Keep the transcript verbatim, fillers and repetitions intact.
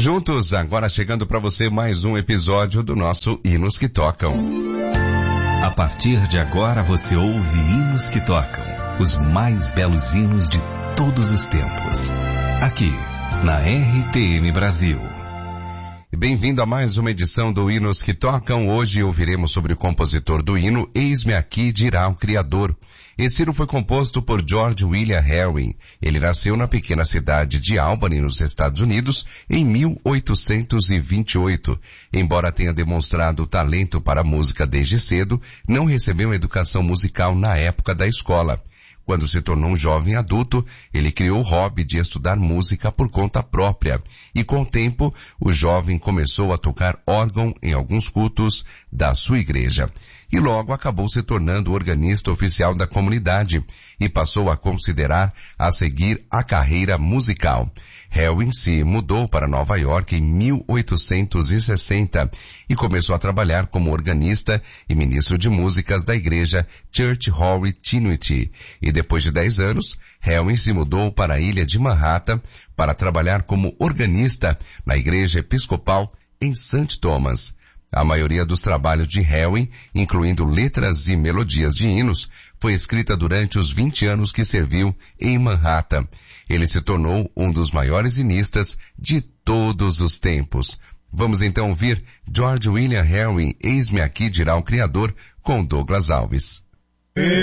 juntos, agora chegando para você mais um episódio do nosso Hinos que Tocam. A partir de agora você ouve Hinos que Tocam, os mais belos hinos de todos os tempos. Aqui, na R T M Brasil. Bem-vindo a mais uma edição do Hinos que Tocam. Hoje ouviremos sobre o compositor do hino Eis-me Aqui Dirá o Criador. Esse hino foi composto por George William Harvey. Ele nasceu na pequena cidade de Albany, nos Estados Unidos, em mil oitocentos e vinte e oito. Embora tenha demonstrado talento para a música desde cedo, não recebeu educação musical na época da escola. Quando se tornou um jovem adulto, ele criou o hobby de estudar música por conta própria. E com o tempo, o jovem começou a tocar órgão em alguns cultos da sua igreja. E logo acabou se tornando o organista oficial da comunidade e passou a considerar a seguir a carreira musical. Harvey se mudou para Nova York em mil oitocentos e sessenta e começou a trabalhar como organista e ministro de músicas da igreja Church Holy Trinity. E depois de dez anos, Harvey se mudou para a ilha de Manhattan para trabalhar como organista na igreja episcopal em Saint Thomas. A maioria dos trabalhos de Harvey, incluindo letras e melodias de hinos, foi escrita durante os vinte anos que serviu em Manhattan. Ele se tornou um dos maiores hinistas de todos os tempos. Vamos então ouvir George William Harvey, Eis-me Aqui Dirá o Criador, com Douglas Alves.